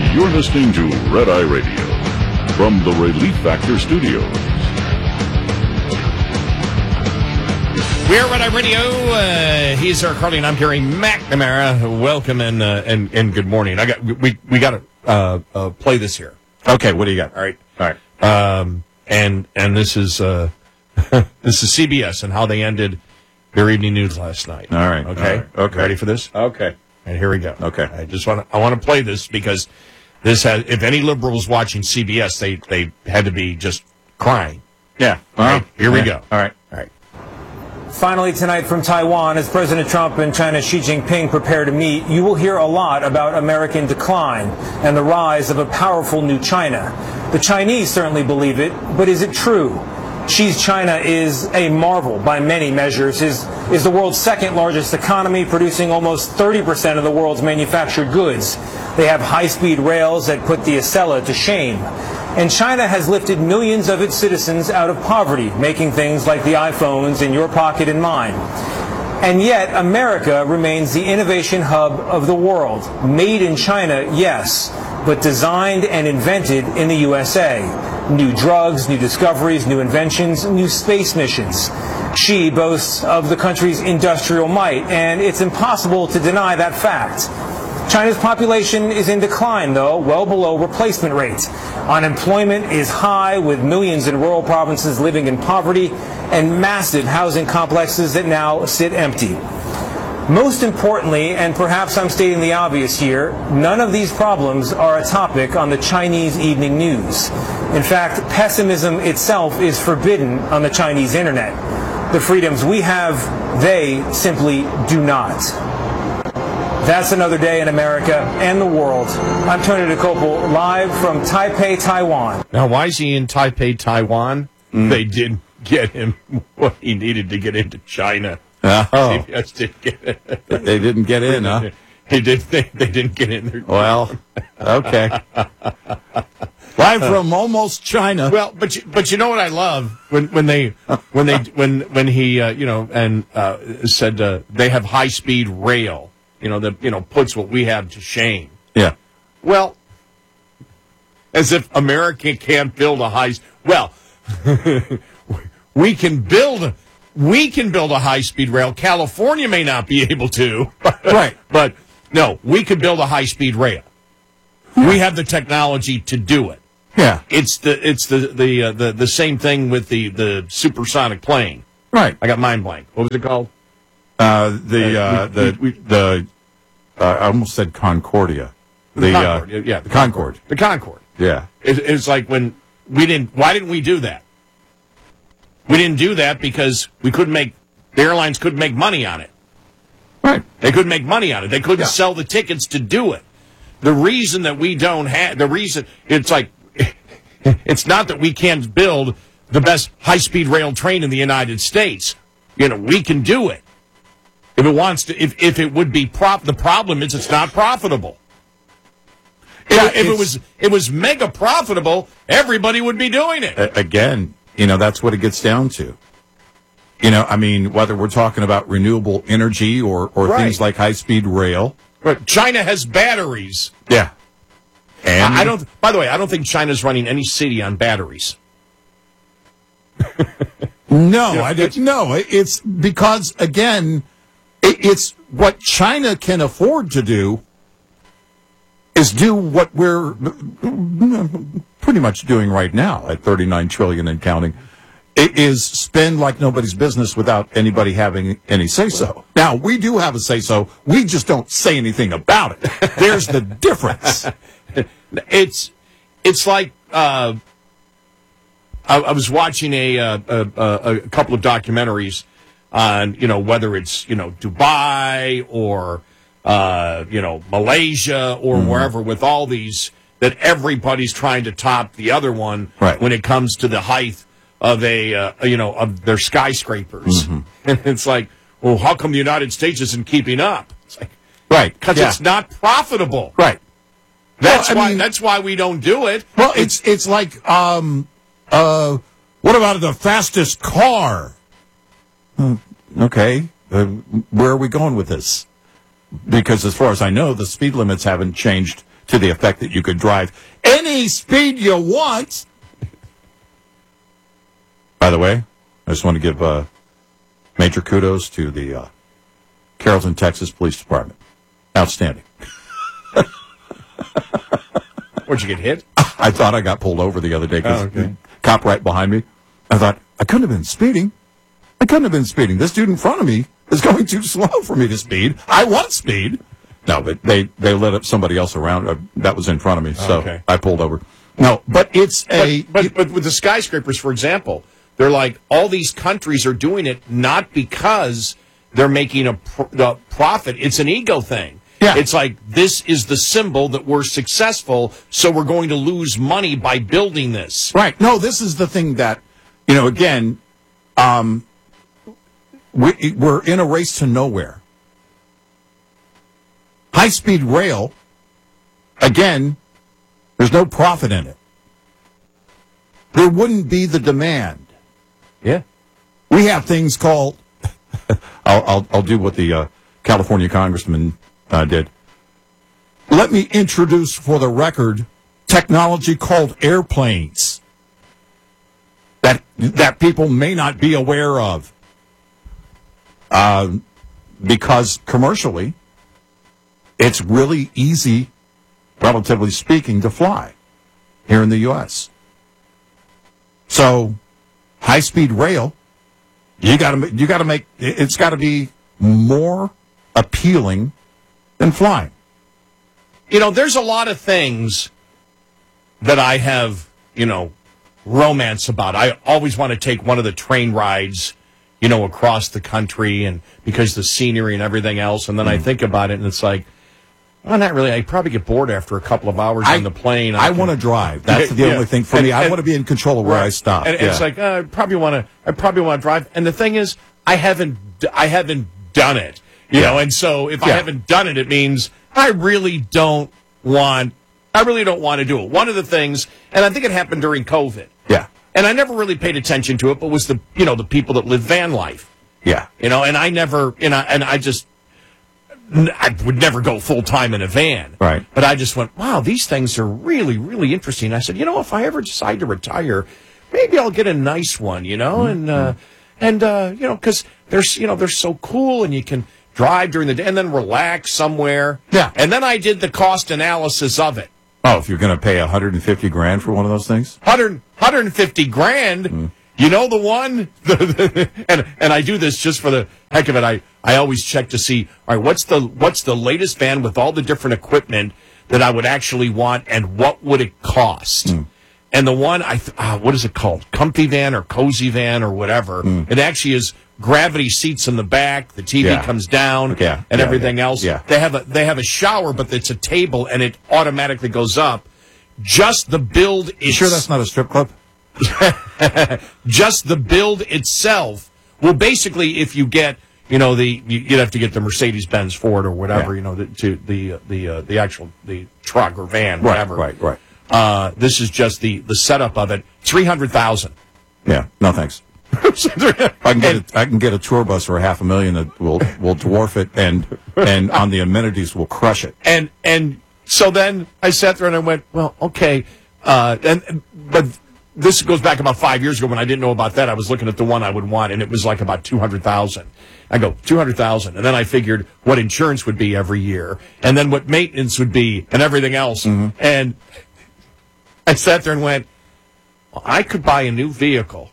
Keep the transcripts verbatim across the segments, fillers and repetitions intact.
You're listening to Red Eye Radio from the Relief Factor Studios. We're Red Eye Radio. Uh, he's our Carly, and I'm Gary McNamara. Welcome and uh, and and good morning. I got we we got to uh, uh, play this here. Okay, what do you got? All right, all right. Um, and and this is uh, this is C B S and how they ended their evening news last night. All right. Okay. All right. Okay. Ready for this? Okay. And here we go. Okay. I just want to I want to play this because this has, if any liberals watching C B S, they they had to be just crying. Yeah. All right. Here we yeah. go. All right. All right. Finally tonight from Taiwan, as President Trump and China's Xi Jinping prepare to meet, you will hear a lot about American decline and the rise of a powerful new China. The Chinese certainly believe it, but is it true? Xi's China is a marvel by many measures, is, is the world's second largest economy, producing almost thirty percent of the world's manufactured goods. They have high-speed rails that put the Acela to shame. And China has lifted millions of its citizens out of poverty, making things like the iPhones in your pocket and mine. And yet, America remains the innovation hub of the world. Made in China, yes, but designed and invented in the U S A. New drugs, new discoveries, new inventions, new space missions. Xi boasts of the country's industrial might, and it's impossible to deny that fact. China's population is in decline, though, well below replacement rate. Unemployment is high, with millions in rural provinces living in poverty and massive housing complexes that now sit empty. Most importantly, and perhaps I'm stating the obvious here, none of these problems are a topic on the Chinese evening news. In fact, pessimism itself is forbidden on the Chinese internet. The freedoms we have, they simply do not. That's another day in America and the world. I'm Tony DeCopel, live from Taipei, Taiwan. Now, why is he in Taipei, Taiwan? Mm. They didn't get him what he needed to get into China. Oh. C B S didn't get it. They didn't get in, huh? He did. They, they didn't get in there. Well, okay. Live from almost China. Well, but you, but you know what I love when when they when they when when he uh, you know and uh, said uh, they have high speed rail. You know, that, you know, puts what we have to shame. Yeah. Well, as if America can't build a high, well, we can build, we can build a high-speed rail. California may not be able to. Right. But, no, we can build a high-speed rail. We have the technology to do it. Yeah. It's the, it's the, the, uh, the, the same thing with the, the supersonic plane. Right. I got mind blank. What was it called? Uh, the, uh, we, the, we, the, uh, I almost said Concordia. The, the Concorde, uh, yeah. The Concorde. The Concorde. Yeah. It, it's like when we didn't, why didn't we do that? We didn't do that because we couldn't make, the airlines couldn't make money on it. Right. They couldn't make money on it. They couldn't Yeah. sell the tickets to do it. The reason that we don't have, the reason, it's like, it's not that we can't build the best high-speed rail train in the United States. You know, we can do it. If it wants to, if, if it would be prop, the problem is it's not profitable. Yeah, if, if it was, it was mega profitable, everybody would be doing it. Again, you know, that's what it gets down to. You know, I mean, whether we're talking about renewable energy or, or Right. things like high-speed rail. But China has batteries. Yeah. And I, I don't, by the way, I don't think China's running any city on batteries. No, Yeah, I didn't. No, it's because, again, it, it's what China can afford to do is do what we're pretty much doing right now at thirty-nine trillion dollars and counting. It is spend like nobody's business without anybody having any say-so. Now, we do have a say-so. We just don't say anything about it. There's the difference. It's, it's like, uh, I, I was watching a, a, a, a couple of documentaries on, you know, whether it's, you know, Dubai or, uh, you know, Malaysia or mm-hmm. wherever, with all these, that everybody's trying to top the other one right. when it comes to the height of a, uh, you know, of their skyscrapers. Mm-hmm. And it's like, well, how come the United States isn't keeping up? It's like, right. Because yeah. it's not profitable. Right. That's well, why, mean, that's why we don't do it. Well, it's, it's like, um, uh, what about the fastest car? Uh, okay. Uh, where are we going with this? Because as far as I know, the speed limits haven't changed to the effect that you could drive any speed you want. By the way, I just want to give uh, major kudos to the uh, Carrollton, Texas Police Department. Outstanding. Where'd you get hit? I thought I got pulled over the other day because Oh, okay. the cop right behind me. I thought, I couldn't have been speeding. I couldn't have been speeding. This dude in front of me is going too slow for me to speed. I want speed. No, but they, they let up somebody else around uh, that was in front of me, so Okay. I pulled over. No, but it's a... But, but, but with the skyscrapers, for example, they're like, all these countries are doing it not because they're making a, pr- a profit. It's an ego thing. Yeah. It's like, this is the symbol that we're successful, so we're going to lose money by building this. Right. No, this is the thing that, you know, again, um, we, we're in a race to nowhere. High-speed rail, again, there's no profit in it. There wouldn't be the demand. Yeah. We have things called, I'll, I'll, I'll do what the uh, California congressman uh, did. Let me introduce for the record technology called airplanes that that people may not be aware of. Uh, because commercially, it's really easy, relatively speaking, to fly here in the U S So, high-speed rail, you got to you got to make it's got to be more appealing than flying. You know, there's a lot of things that I have, you know, romance about. I always want to take one of the train rides, you know, across the country, and because the scenery and everything else. And then mm. I think about it, and it's like, well, not really. I probably get bored after a couple of hours I, on the plane. I, I can, want to drive. That's the yeah. only thing for and, me. I and, want to be in control of where right. I stop. And, and yeah. it's like, uh, I probably want to. I probably want to drive. And the thing is, I haven't. I haven't done it. You yeah. know, and so if yeah. I haven't done it, it means I really don't want. I really don't want to do it. One of the things, and I think it happened during COVID. Yeah. And I never really paid attention to it, but was the you know the people that live van life. Yeah. You know, and I never, you know, and I just, I would never go full time in a van. Right. But I just went, wow, these things are really, really interesting. I said, you know, if I ever decide to retire, maybe I'll get a nice one, you know, mm-hmm. and, uh, and, uh, you know, because there's, you know, they're so cool, and you can drive during the day and then relax somewhere. Yeah. And then I did the cost analysis of it. Oh, if you're going to pay one hundred fifty grand for one of those things? one hundred, one hundred fifty grand. Mm. You know the one? and and I do this just for the heck of it. I, I always check to see, all right, what's the what's the latest van with all the different equipment that I would actually want, and what would it cost? Mm. And the one, I th- uh, what is it called? Comfy van or cozy van or whatever. Mm. It actually is gravity seats in the back. The T V yeah. comes down yeah. and yeah, everything yeah. else. Yeah. They have a they have a shower, but it's a table, and it automatically goes up. Just the build. You sure that's not a strip club? Just the build itself. Well, basically, if you get, you know, the you'd have to get the Mercedes-Benz Ford or whatever, yeah. you know, the, to the the uh, the actual the truck or van, whatever. Right, right, right. Uh, this is just the the setup of it. Three hundred thousand. Yeah, no thanks. I can get a, I can get a tour bus for a half a million that will will dwarf it, and and on the amenities will crush it. And and so then I sat there and I went, well, okay, uh, and but. This goes back about five years ago when I didn't know about that. I was looking at the one I would want, and it was like about two hundred thousand dollars. I go, two hundred thousand dollars. And then I figured what insurance would be every year, and then what maintenance would be, and everything else. Mm-hmm. And I sat there and went, well, I could buy a new vehicle.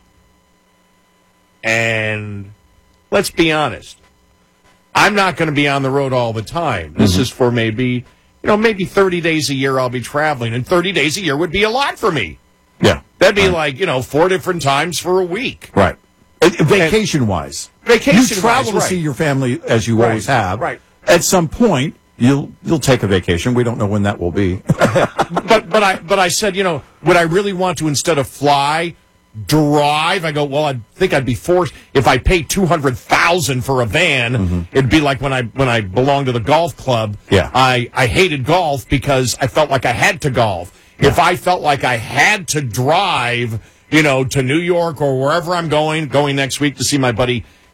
And let's be honest, I'm not going to be on the road all the time. This mm-hmm. is for maybe, you know, maybe thirty days a year I'll be traveling, and thirty days a year would be a lot for me. Yeah. That'd be right. like, you know, four different times for a week. Right. Vacation-wise. Vacation-wise, You travel to right. see your family as you right. always have. Right. At some point, you'll you'll take a vacation. We don't know when that will be. but but I but I said, you know, would I really want to, instead of fly, drive? I go, well, I think I'd be forced. If I pay two hundred thousand dollars for a van, mm-hmm. it'd be like when I when I belonged to the golf club. Yeah. I, I hated golf because I felt like I had to golf. Yeah. If I felt like I had to drive, you know, to New York or wherever I'm going, going next week to see my buddy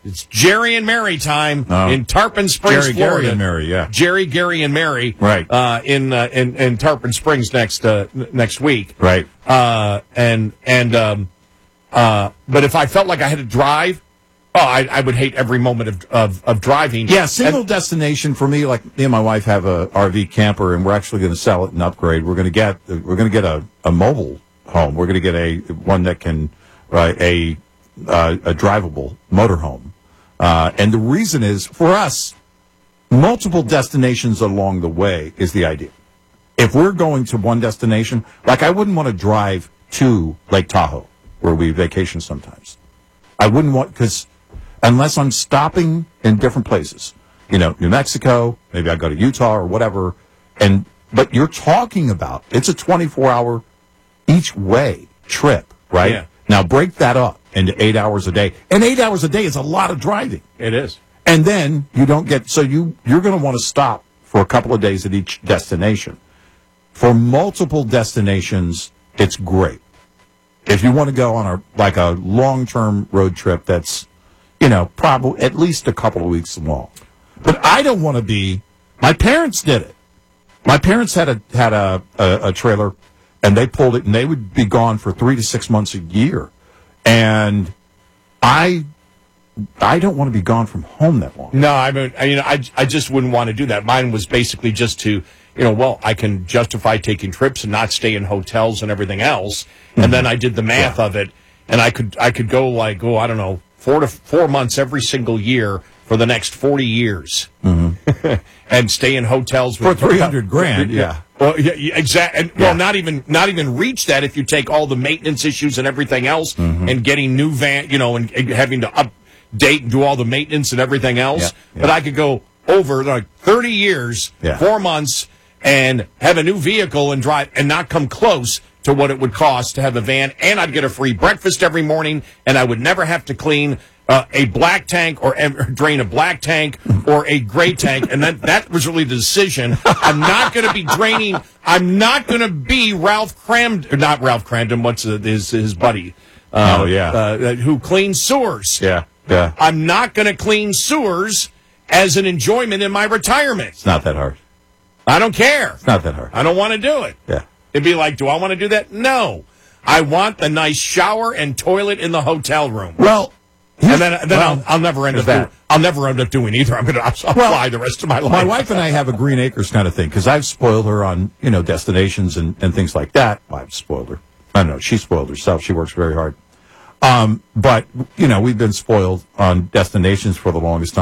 It's Jerry and Mary time Oh. in Tarpon Springs, Jerry, Florida. Gary, and Mary, yeah. Jerry, Gary, and Mary. Right. Uh, in, uh, in in Tarpon Springs next uh, n- next week. Right. Uh, and and um, uh, but if I felt like I had to drive, oh, I, I would hate every moment of of, of driving. Yeah, single And- destination for me. Like me and my wife have a R V camper, and we're actually going to sell it and upgrade. We're going to get we're going to get a, a mobile home. We're going to get a one that can uh, a uh, a drivable motorhome. Uh, and the reason is for us, multiple destinations along the way is the idea. If we're going to one destination, like I wouldn't want to drive to Lake Tahoe, where we vacation sometimes. I wouldn't want, because unless I'm stopping in different places, you know, New Mexico, maybe I go to Utah or whatever, and but you're talking about, it's a twenty-four hour each way trip, right? Yeah. Now break that up into eight hours a day. And eight hours a day is a lot of driving. It is. And then you don't get, so you, you're going to want to stop for a couple of days at each destination. For multiple destinations, it's great. If you want to go on a, like a long-term road trip that's, you know, probably at least a couple of weeks long. But I don't want to be, my parents did it. My parents had a, had a, a, a trailer and they pulled it and they would be gone for three to six months a year. And I, I don't want to be gone from home that long. No, I mean, I, you know, I, I just wouldn't want to do that. Mine was basically just to, you know, well, I can justify taking trips and not stay in hotels and everything else. And then I did the math Yeah. of it, and I could I could go like, oh, I don't know, four to four months every single year for the next forty years, mm-hmm. and stay in hotels For with three hundred grand, yeah. Well, yeah, yeah, exactly. And, Yeah. Well, not even not even reach that if you take all the maintenance issues and everything else, Mm-hmm. and getting new van, you know, and, and having to update and do all the maintenance and everything else. Yeah, yeah. But I could go over like thirty years, Yeah. four months, and have a new vehicle and drive, and not come close to what it would cost to have a van. And I'd get a free breakfast every morning, and I would never have to clean uh, a black tank or, or drain a black tank or a gray tank. And that that was really the decision. I'm not going to be draining. I'm not going to be Ralph Cramden, not Ralph Cramden. What's uh, his his buddy? Uh, Oh, yeah. uh, who cleans sewers? Yeah, yeah. I'm not going to clean sewers as an enjoyment in my retirement. It's not that hard. I don't care. It's not that hard. I don't want to do it. Yeah. It'd be like, do I want to do that? No. I want the nice shower and toilet in the hotel room. Well, And then, then well, I'll, I'll never end up. there's that. Doing, I'll never end up doing either. I'm gonna I'll Well, fly the rest of my life. my wife and I have a Green Acres kind of thing because I've spoiled her on, you know, destinations and, and things like that. Well, I've spoiled her. I don't know. She spoiled herself. She works very hard. Um, but, you know, we've been spoiled on destinations for the longest time.